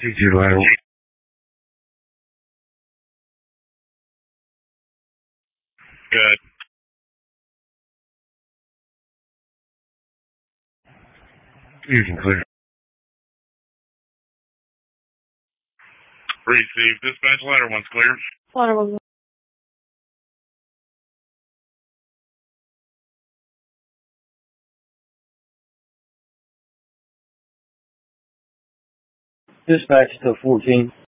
2-2 ladder. Good. Fusion clear. Receive. Dispatch ladder 1's clear. Ladder 1. Dispatch to 14.